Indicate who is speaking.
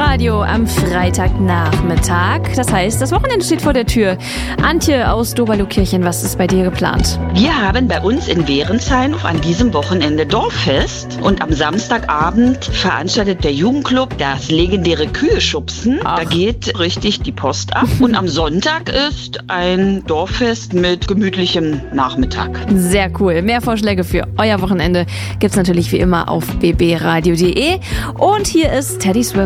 Speaker 1: Radio am Freitagnachmittag. Das heißt, das Wochenende steht vor der Tür. Antje aus Doberlukirchen, was ist bei dir geplant?
Speaker 2: Wir haben bei uns in Währenshain an diesem Wochenende Dorffest und am Samstagabend veranstaltet der Jugendclub das legendäre Kühe-Schubsen. Da geht richtig die Post ab. Und am Sonntag ist ein Dorffest mit gemütlichem Nachmittag.
Speaker 1: Sehr cool. Mehr Vorschläge für euer Wochenende gibt's natürlich wie immer auf bbradio.de. Und hier ist Teddy Swims.